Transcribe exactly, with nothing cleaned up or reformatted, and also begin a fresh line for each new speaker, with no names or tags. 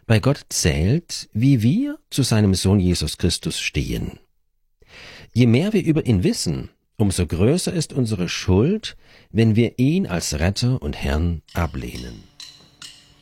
bei Gott zählt, wie wir zu seinem Sohn Jesus Christus stehen. Je mehr wir über ihn wissen, umso größer ist unsere Schuld, wenn wir ihn als Retter und Herrn ablehnen.